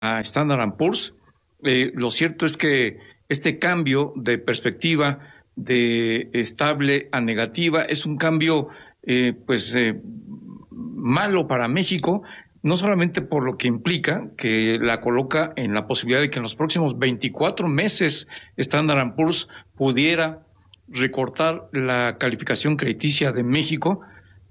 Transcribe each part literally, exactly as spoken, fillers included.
a Standard and Poor's. Eh, lo cierto es que este cambio de perspectiva de estable a negativa es un cambio eh, pues eh, malo para México, no solamente por lo que implica, que la coloca en la posibilidad de que en los próximos veinticuatro meses Standard and Poor's pudiera recortar la calificación crediticia de México,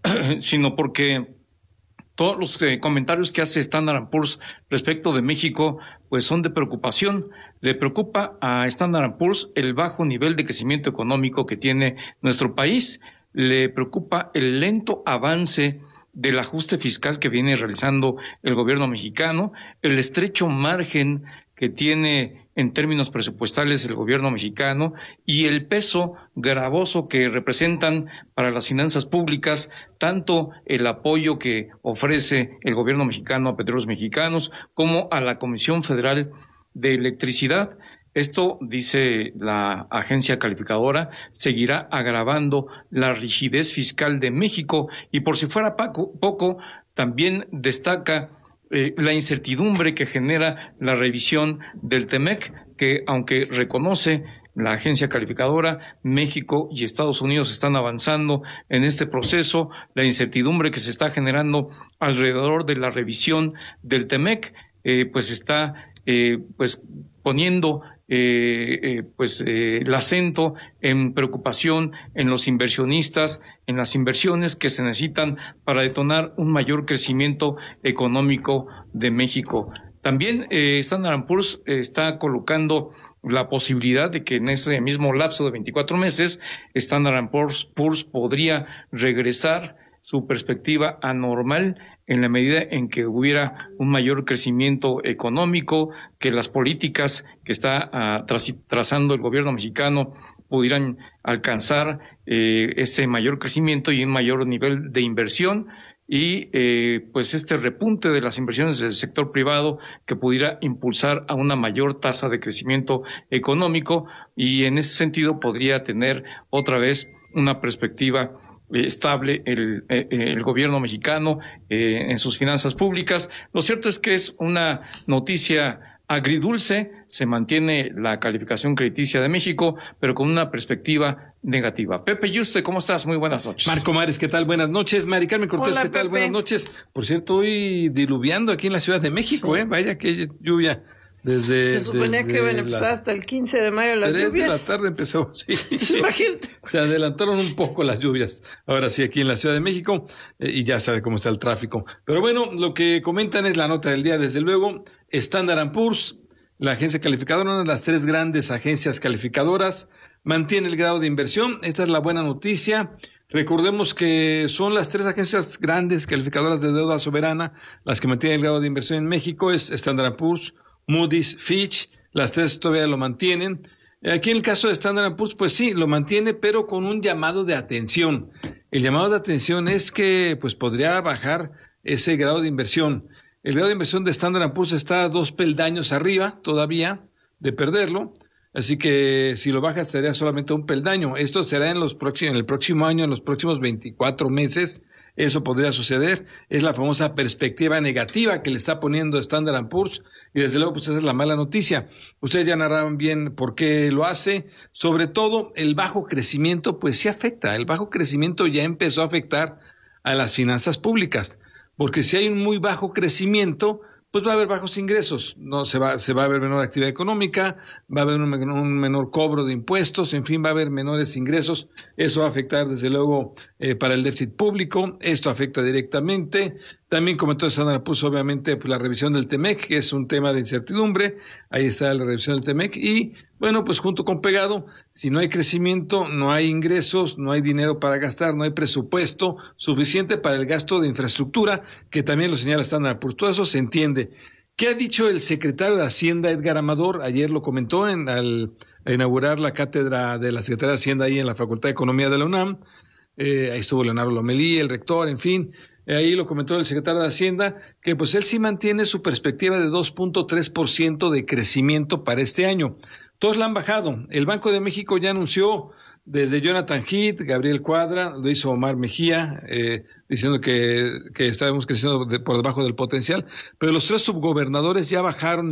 sino porque todos los eh, comentarios que hace Standard and Poor's respecto de México pues son de preocupación. Le preocupa a Standard and Poor's el bajo nivel de crecimiento económico que tiene nuestro país, le preocupa el lento avance del ajuste fiscal que viene realizando el gobierno mexicano, el estrecho margen que tiene en términos presupuestales el gobierno mexicano y el peso gravoso que representan para las finanzas públicas tanto el apoyo que ofrece el gobierno mexicano a Petróleos Mexicanos como a la Comisión Federal de Electricidad. Esto, dice la agencia calificadora, seguirá agravando la rigidez fiscal de México y por si fuera poco, poco también destaca eh, la incertidumbre que genera la revisión del TEMEC, que aunque reconoce la agencia calificadora, México y Estados Unidos están avanzando en este proceso, la incertidumbre que se está generando alrededor de la revisión del TEMEC, eh, pues está eh, pues poniendo Eh, eh, pues eh, el acento en preocupación en los inversionistas, en las inversiones que se necesitan para detonar un mayor crecimiento económico de México. También eh, Standard and Poor's eh, está colocando la posibilidad de que en ese mismo lapso de veinticuatro meses Standard and Poor's, Poor's podría regresar su perspectiva anormal en la medida en que hubiera un mayor crecimiento económico, que las políticas que está uh, trazando el gobierno mexicano pudieran alcanzar eh, ese mayor crecimiento y un mayor nivel de inversión y eh, pues este repunte de las inversiones del sector privado que pudiera impulsar a una mayor tasa de crecimiento económico y en ese sentido podría tener otra vez una perspectiva estable el, el gobierno mexicano eh, en sus finanzas públicas. Lo cierto es que es una noticia agridulce, se mantiene la calificación crediticia de México, pero con una perspectiva negativa. Pepe Yuste, ¿cómo estás? Muy buenas noches. Marco Mares, ¿qué tal? Buenas noches. Mari Carmen Cortés, Hola, ¿qué tal? Pepe. Buenas noches. Por cierto, hoy diluviando aquí en la Ciudad de México, sí. ¿eh? Vaya que lluvia. Desde, se suponía desde que iban a empezar las hasta el quince de mayo las tres lluvias. de la tarde empezó, sí. Imagínate. Se adelantaron un poco las lluvias. Ahora sí, aquí en la Ciudad de México, eh, y ya sabe cómo está el tráfico. Pero bueno, lo que comentan es la nota del día, desde luego. Standard and Poor's, la agencia calificadora, una de las tres grandes agencias calificadoras, mantiene el grado de inversión. Esta es la buena noticia. Recordemos que son las tres agencias grandes calificadoras de deuda soberana las que mantienen el grado de inversión en México. Es Standard and Poor's, Moody's, Fitch, las tres todavía lo mantienen. Aquí en el caso de Standard and Poor's, pues sí, lo mantiene, pero con un llamado de atención. El llamado de atención es que pues podría bajar ese grado de inversión. El grado de inversión de Standard and Poor's está dos peldaños arriba todavía de perderlo, así que si lo baja sería solamente un peldaño. Esto será en los próximos, en el próximo año, en los próximos veinticuatro meses. Eso podría suceder. Es la famosa perspectiva negativa que le está poniendo Standard and Poor's y desde luego pues esa es la mala noticia. Ustedes ya narraban bien por qué lo hace. Sobre todo el bajo crecimiento pues sí afecta. El bajo crecimiento ya empezó a afectar a las finanzas públicas, porque si hay un muy bajo crecimiento pues va a haber bajos ingresos, no se va, se va a haber menor actividad económica, va a haber un, un menor cobro de impuestos, en fin, va a haber menores ingresos. Eso va a afectar desde luego eh, para el déficit público. Esto afecta directamente. También comentó Standard and Poor's, obviamente, pues la revisión del TEMEC, que es un tema de incertidumbre. Ahí está la revisión del TEMEC. Y, bueno, pues junto con pegado, si no hay crecimiento, no hay ingresos, no hay dinero para gastar, no hay presupuesto suficiente para el gasto de infraestructura, que también lo señala Standard and Poor's. Todo eso se entiende. ¿Qué ha dicho el secretario de Hacienda, Edgar Amador? Ayer lo comentó en, al inaugurar la cátedra de la Secretaría de Hacienda ahí en la Facultad de Economía de la UNAM. Eh, ahí estuvo Leonardo Lomelí, el rector, en fin. Ahí lo comentó el secretario de Hacienda, que pues él sí mantiene su perspectiva de dos punto tres por ciento de crecimiento para este año. Todos la han bajado. El Banco de México ya anunció desde Jonathan Heath, Gabriel Cuadra, lo hizo Omar Mejía, eh, diciendo que, que estábamos creciendo de, por debajo del potencial, pero los tres subgobernadores ya bajaron